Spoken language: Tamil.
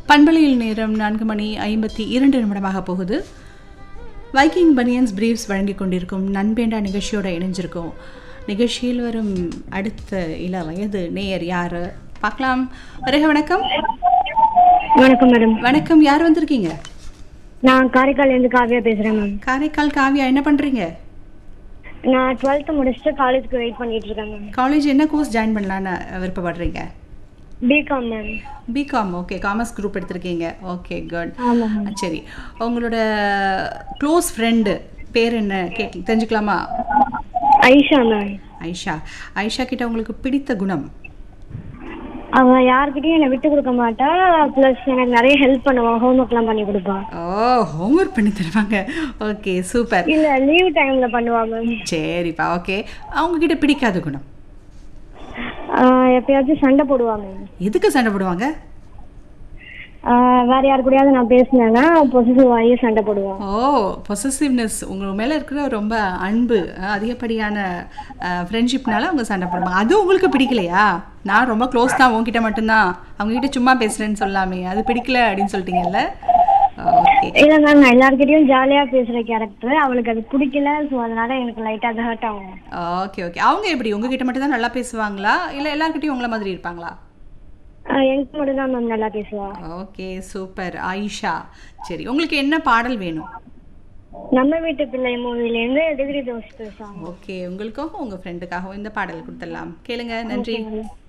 பண்பலையில் நேரம் 4:52 போகுது. வைக்கிங் பனியன்ஸ் பிரீவ்ஸ் வழங்கிக் கொண்டிருக்கும் நண்பேண்டா நிகழ்ச்சியோட இணைஞ்சிருக்கும். நிகழ்ச்சியில் வரும் அடுத்த இள வயது நேயர் யாரு பார்க்கலாம். வணக்கம். வணக்கம் மேடம். வணக்கம். யார் வந்திருக்கீங்க? நான் காரைக்கால்லேருந்து காவியா பேசுறேன் மேம். காரைக்கால் காவியா, என்ன பண்றீங்க? நான் 12th முடிச்சுட்டு காலேஜ்க்கு வெயிட் பண்ணிட்டு இருக்கேன் மேம். காலேஜ் என்ன கோர்ஸ் ஜாயின் பண்ணலான்னு விருப்பப்படுறீங்க? BCom ma'am. BCom. Okay, commerce group எடுத்திருக்கீங்க. Okay, good. ஆமாம் மேம். சரி, உங்களோட க்ளோஸ் ஃப்ரெண்டு பேர் என்ன தெரிஞ்சுக்கலாமா? ஐஷா மேம். ஐஷா. ஐஷா கிட்ட உங்களுக்கு பிடித்த குணம்? அவ யார்கிட்டயும் என்னை விட்டு கொடுக்க மாட்டா. ப்ளஸ் எனக்கு நிறைய ஹெல்ப் பண்ணுவான். ஹோம்ஒர்க்லாம் பண்ணி கொடுப்பா. ஓ, ஹோம்ஒர்க் பண்ணி தருவாங்க. Okay, super. இல்ல, லீவ் டைம்ல பண்ணுவா மேம். சரிப்பா, ஓகே. அவங்க கிட்ட பிடிக்காத குணம்? எப்பயாச்சும் சண்டை போடுவா மேம். எதுக்கு சண்டை போடுவாங்க? வேற யாரு கூடயாவது நான் பேசினேன்னா பொசிட்டிவ் ஆகி சண்டை போடுவான். ஓ, பொசசிவ்னஸ். உங்க மேல இருக்கிற ரொம்ப அன்பு, அதிகப்படியான ஃப்ரெண்ட்ஷிப்னால அவங்க சண்டை போடுவாங்க. அது உங்களுக்கு பிடிக்கலையா? நான் ரொம்ப க்ளோஸ் தான், உங்ககிட்ட மட்டும்தான், அவங்ககிட்ட சும்மா பேசுறேன்னு சொல்லாமே, அது பிடிக்கல அப்படின்னு சொல்லிட்டீங்கல்ல? ஓகே. இல்ல மேம், நான் எல்லார்கிட்டயும் ஜாலியா பேசுற கேரக்டர். அவளுக்கு அது பிடிக்கல. ஸோ அதனால எனக்கு லைட்டா அது ஹர்ட் ஆகும். Okay okay. அவங்க எப்படி உங்ககிட்ட மட்டும் தான் நல்லா பேசுவாங்களா, இல்லை எல்லார்கிட்டயும் உங்களை மாதிரி இருப்பாங்களா? எனக்கு மட்டும் தான் மேம் நல்லா பேசுவா. Okay, super Ayesha. சரி, உங்களுக்கு என்ன பாடல் வேணும்? நம்ம வீட்டு பிள்ளை மூவிலேருந்து டிகிரி தோஸ் பேசுவாங்க. ஓகே, உங்களுக்காகவும் உங்கள் ஃப்ரெண்டுக்காகவும் இந்த பாடல் கொடுத்துடலாம். கேளுங்க. நன்றி.